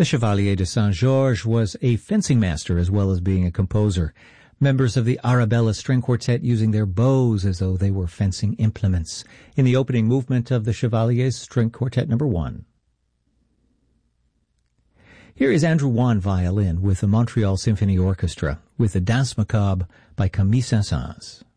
The Chevalier de Saint-Georges was a fencing master as well as being a composer. Members of the Arabella String Quartet using their bows as though they were fencing implements in the opening movement of the Chevalier's String Quartet No. 1. Here is Andrew Wan violin with the Montreal Symphony Orchestra with the Danse Macabre by Camille Saint-Saëns.